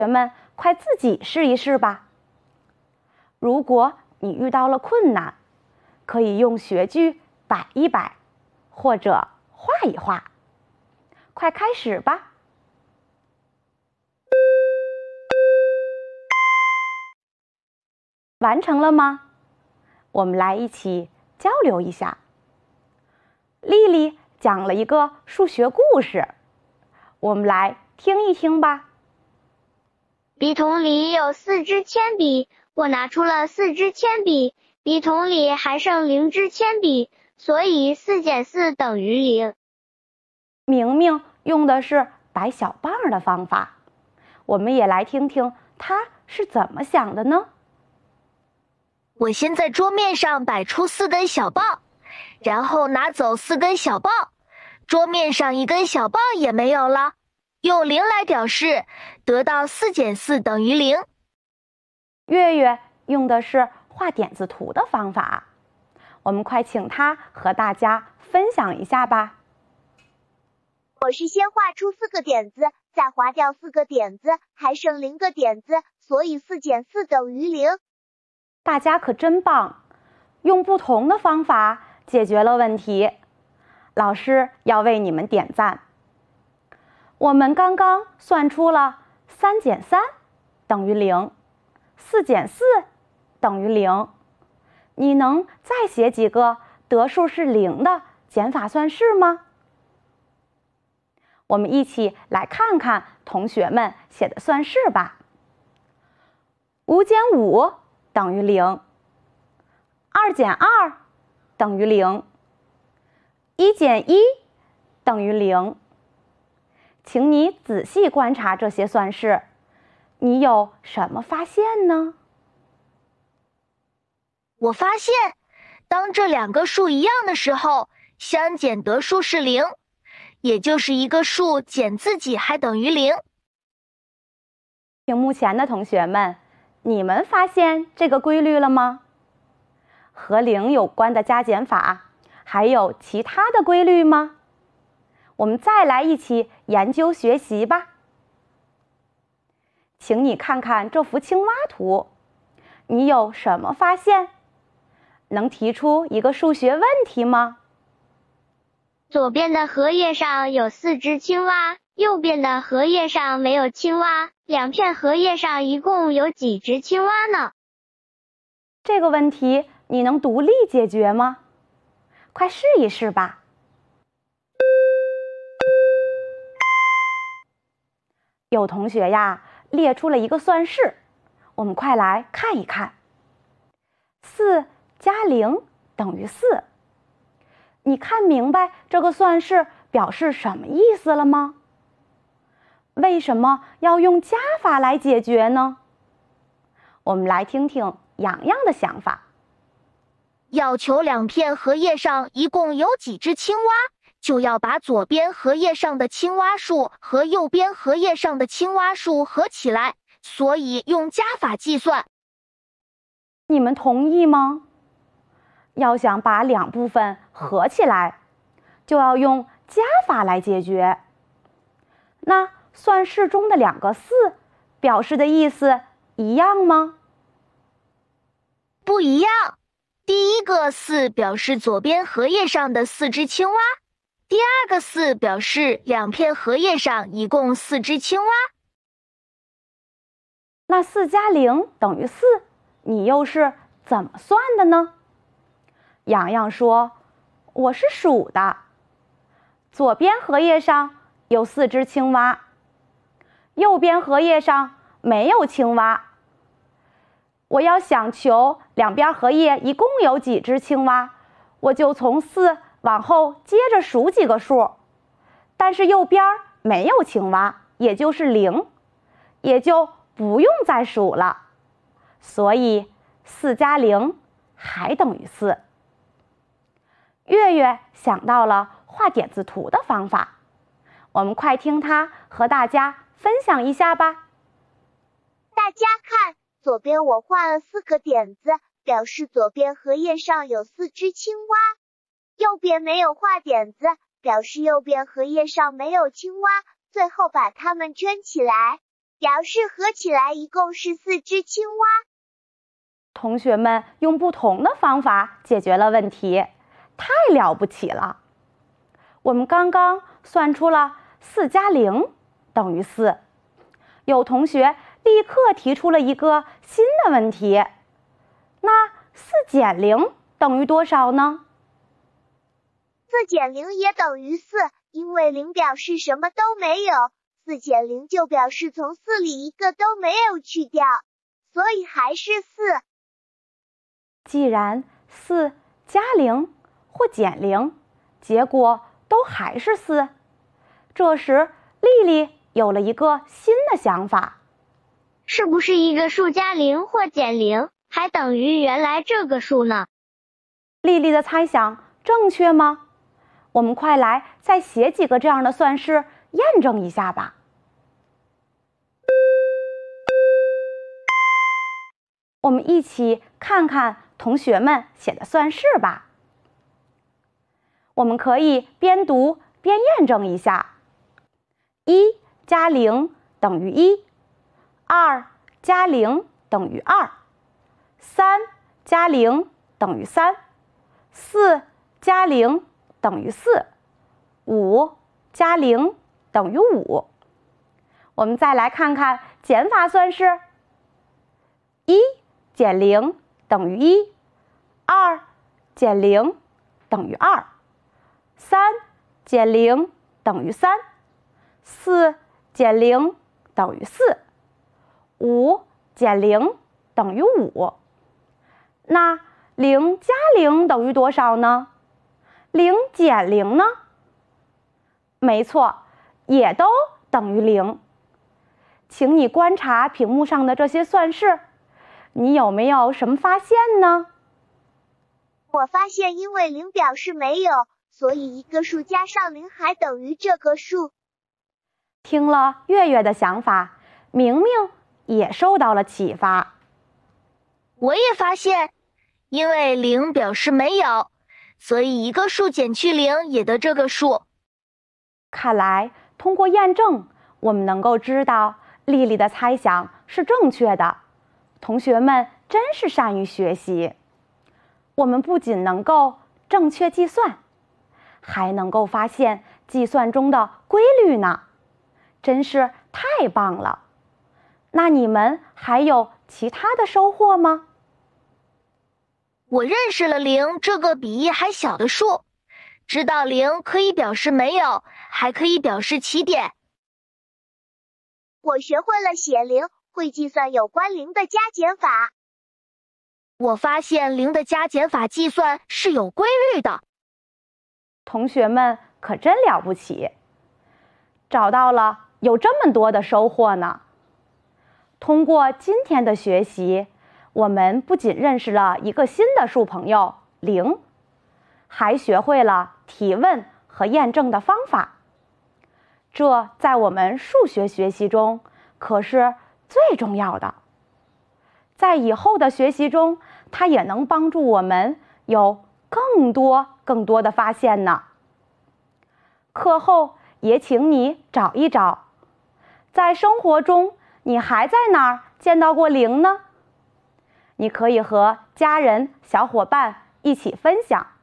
学们快自己试一试吧。如果你遇到了困难，可以用学具摆一摆，或者画一画。快开始吧！完成了吗？我们来一起交流一下。丽丽讲了一个数学故事，我们来听一听吧。 笔筒里有4支铅笔，我拿出了4支铅笔，笔筒里还剩0支铅笔，所以4减4等于0。 明明用的是摆小棒的方法，我们也来听听他是怎么想的呢？ 我先在桌面上摆出4根小棒，然后拿走4根小棒，桌面上1根小棒也没有了，用0来表示，得到4减4等于0。 月月用的是画点字图的方法，我们快请他和大家分享一下吧。 我是先画出4个点子，再划掉4个点子，还剩0个点子，所以4减4等于0。 大家可真棒，用不同的方法解决了问题，老师要为你们点赞。我们刚刚算出了3减3等于0， 4减4等于0。你能再写几个得数是0的减法算式吗？我们一起来看看同学们写的算式吧。5减5等于0， 2减2等于0， 1减1等于0。请你仔细观察这些算式，你有什么发现呢？ 我发现，当这2个数一样的时候，相减得数是0，也就是一个数减自己还等于0。 屏幕前的同学们，你们发现这个规律了吗？和0有关的加减法，还有其他的规律吗？我们再来一起研究学习吧。请你看看这幅青蛙图，你有什么发现？能提出一个数学问题吗？ 左边的荷叶上有4只青蛙，右边的荷叶上没有青蛙，2片荷叶上一共有几只青蛙呢？ 这个问题你能独立解决吗？快试一试吧。有同学呀列出了一个算式，我们快来看一看。4加0等于4。你看明白这个算式表示什么意思了吗？为什么要用加法来解决呢？我们来听听洋洋的想法。 要求2片荷叶上一共有几只青蛙，就要把左边荷叶上的青蛙数和右边荷叶上的青蛙数合起来，所以用加法计算。 你们同意吗？要想把2部分合起来，就要用加法来解决。那算式中的2个4表示的意思一样吗？ 不一样。第一个4表示左边荷叶上的4只青蛙，第二个4表示2片荷叶上一共4只青蛙。 那4加0等于4，你又是怎么算的呢？洋洋说，我是数的，左边荷叶上有4只青蛙，右边荷叶上没有青蛙。我要想求2边荷叶一共有几只青蛙，我就从4往后接着数几个数，但是右边没有青蛙，也就是0，也就不用再数了，所以4加0还等于4。月月想到了画点字图的方法，我们快听他和大家分享一下吧。 大家看，左边我画了4个点子，表示左边荷叶上有4只青蛙。右边没有画点子，表示右边荷叶上没有青蛙，最后把它们圈起来。 表示合起来一共是4只青蛙。 同学们用不同的方法解决了问题，太了不起了。我们刚刚算出了4加0等于4，有同学立刻提出了一个新的问题，那4减0等于多少呢 ？4减0也等于4，因为0表示什么都没有，4减0就表示从4里一个都没有去掉，所以还是4。 既然4加0或减0，结果都还是4，这时丽丽有了一个新的想法。 是不是一个数加0或减0还等于原来这个数呢？ 丽丽的猜想正确吗？我们快来再写几个这样的算式验证一下吧。我们一起看看同学们写的算式吧。我们可以边读边验证一下。1加0等于1， 2加0等于2， 3加0等于3， 4加0等于4， 5加0等于5。我们再来看看减法算式。1减0等于1， 2减0等于2， 3减0等于3， 4减0等于4， 5减0等于5。那0加0等于多少呢？0减0呢？没错，也都等于0。请你观察屏幕上的这些算式，你有没有什么发现呢？ 我发现因为0表示没有，所以一个数加上0还等于这个数。 听了月月的想法，明明也受到了启发。 我也发现，因为0表示没有，所以一个数减去0也得这个数。 看来通过验证，我们能够知道丽丽的猜想是正确的。同学们真是善于学习。我们不仅能够正确计算，还能够发现计算中的规律呢，真是太棒了。那你们还有其他的收获吗？ 我认识了0这个比1还小的数，知道0可以表示没有，还可以表示起点。 我学会了写0，会计算有关0的加减法。 我发现0的加减法计算是有规律的。 同学们可真了不起，找到了有这么多的收获呢。通过今天的学习，我们不仅认识了一个新的数朋友0，还学会了提问和验证的方法。这在我们数学学习中可是最重要的。在以后的学习中，它也能帮助我们有更多的发现呢。课后也请你找一找，在生活中你还在哪儿见到过0呢？你可以和家人、小伙伴一起分享。